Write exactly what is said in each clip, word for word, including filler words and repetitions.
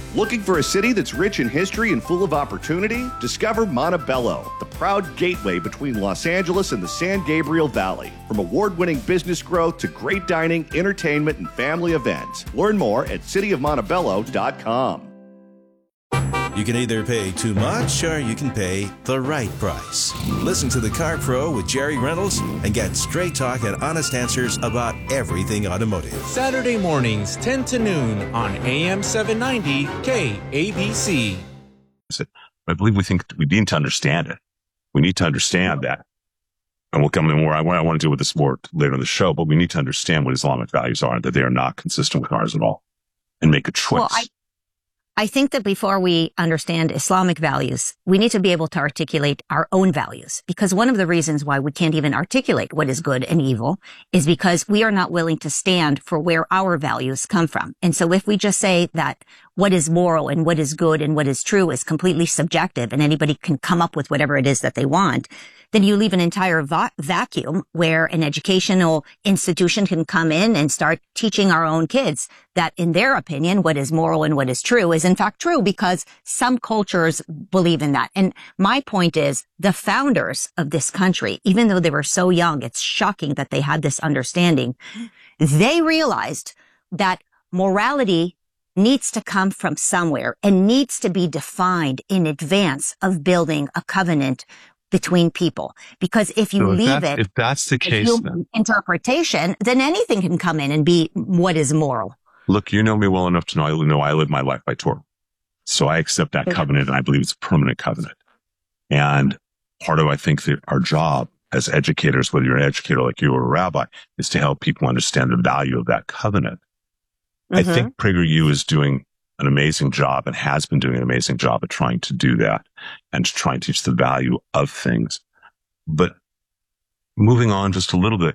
Looking for a city that's rich in history and full of opportunity? Discover Montebello, the proud gateway between Los Angeles and the San Gabriel Valley. From award-winning business growth to great dining, entertainment, and family events. Learn more at city of montebello dot com. You can either pay too much or you can pay the right price. Listen to The Car Pro with Jerry Reynolds and get straight talk and honest answers about everything automotive. Saturday mornings, ten to noon on A M seven ninety K A B C. I believe we think we need to understand it. We need to understand that. And we'll come in where I, where I want to deal with this more later in the show, but we need to understand what Islamic values are and that they are not consistent with ours at all and make a choice. Well, I- I think that before we understand Islamic values, we need to be able to articulate our own values, because one of the reasons why we can't even articulate what is good and evil is because we are not willing to stand for where our values come from. And so if we just say that what is moral and what is good and what is true is completely subjective and anybody can come up with whatever it is that they want, then you leave an entire va- vacuum where an educational institution can come in and start teaching our own kids that, in their opinion, what is moral and what is true is in fact true, because some cultures believe in that. And my point is, the founders of this country, even though they were so young, it's shocking that they had this understanding. They realized that morality needs to come from somewhere and needs to be defined in advance of building a covenant between people. Because if you so if leave it, if that's the case, then interpretation, then anything can come in and be what is moral. Look, you know me well enough to know I know I live my life by Torah. So I accept that covenant, and I believe it's a permanent covenant. And part of, I think, that our job as educators, whether you're an educator like you or a rabbi, is to help people understand the value of that covenant. Mm-hmm. I think PragerU is doing an amazing job and has been doing an amazing job at trying to do that and to try and teach the value of things. But moving on just a little bit,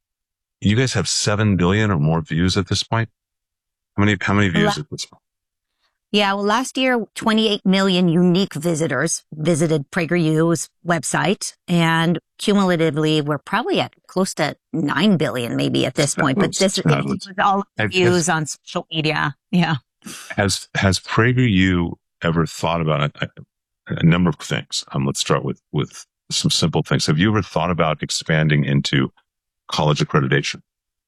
you guys have seven billion or more views at this point. How many, how many views La- at this point? Yeah, well, last year, twenty-eight million unique visitors visited PragerU's website, and cumulatively, we're probably at close to nine billion maybe at this point. But this is all the views on social media. Yeah. Has has PragerU ever thought about a, a number of things? Um, let's start with with some simple things. Have you ever thought about expanding into college accreditation?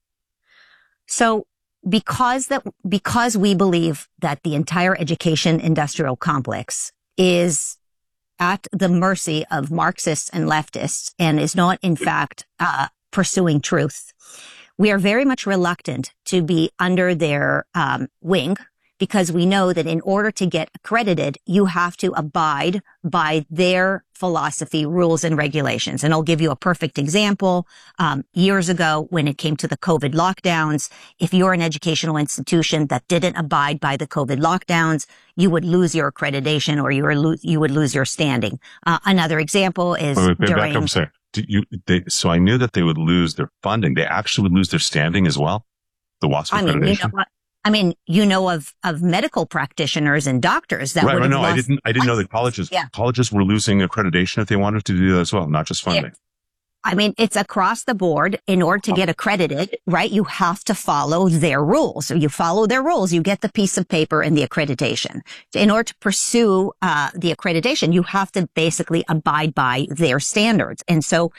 So, because that because we believe that the entire education industrial complex is at the mercy of Marxists and leftists and is not, in fact, uh, pursuing truth, we are very much reluctant to be under their um, wing, because we know that in order to get accredited, you have to abide by their philosophy, rules, and regulations. And I'll give you a perfect example. Um, years ago, when it came to the COVID lockdowns, if you're an educational institution that didn't abide by the COVID lockdowns, you would lose your accreditation, or you, were lo- you would lose your standing. Uh, another example is wait, wait, during... Back up a second. Do you, they, so I knew that they would lose their funding. They actually would lose their standing as well? The WASP I mean, accreditation? you know what? I mean, you know of, of medical practitioners and doctors that right, would right, have no, lost. I didn't, I didn't know that colleges, yeah. colleges were losing accreditation if they wanted to do that as well, not just funding. Yeah. I mean, it's across the board. In order to get accredited, right, you have to follow their rules. So you follow their rules, you get the piece of paper and the accreditation. In order to pursue, uh, the accreditation, you have to basically abide by their standards. And so,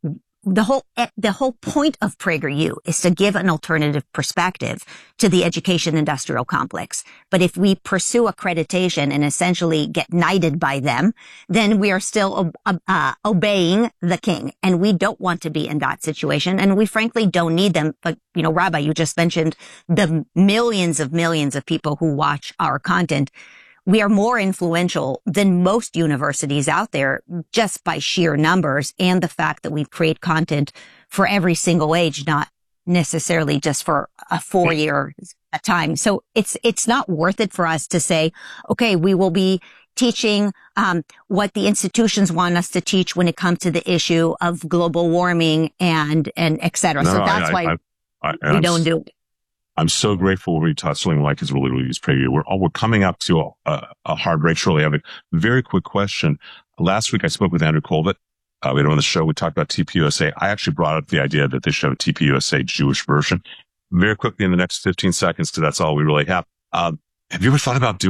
The whole, the whole point of PragerU is to give an alternative perspective to the education industrial complex. But if we pursue accreditation and essentially get knighted by them, then we are still uh, uh, obeying the king. And we don't want to be in that situation. And we frankly don't need them. But, you know, Rabbi, you just mentioned the millions of millions of people who watch our content. We are more influential than most universities out there just by sheer numbers and the fact that we create content for every single age, not necessarily just for a four year time. So it's, it's not worth it for us to say, okay, we will be teaching, um, what the institutions want us to teach when it comes to the issue of global warming and, and et cetera. No, so that's I, why I, I, I, we I'm, don't do it. I'm so grateful we taught something like is really, really use PragerU. We're, we're coming up to a, a, a hard break shortly. I have a very quick question. Last week I spoke with Andrew Colvett. Uh, we had him on the show. We talked about T P U S A. I actually brought up the idea that they should have a T P U S A Jewish version. Very quickly in the next fifteen seconds, because that's all we really have. Um, have you ever thought about doing